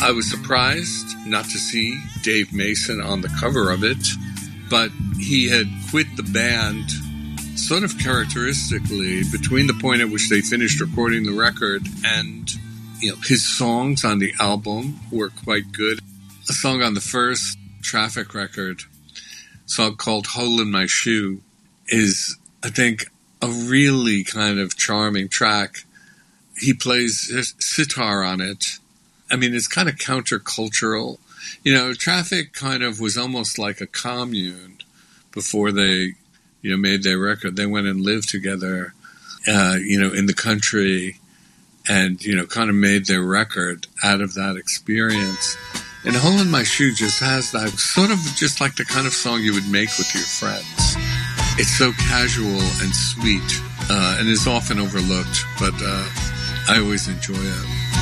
I was surprised not to see Dave Mason on the cover of it, but he had quit the band sort of characteristically between the point at which they finished recording the record and, his songs on the album were quite good. A song on the first Traffic record, a song called Hole in My Shoe, is, I think, a really kind of charming track. He plays sitar on it. I mean, it's kind of countercultural. Traffic kind of was almost like a commune before they, made their record. They went and lived together, in the country and, kind of made their record out of that experience. And Hole in My Shoe just has that sort of just like the kind of song you would make with your friends. It's so casual and sweet, and is often overlooked, but I always enjoy it.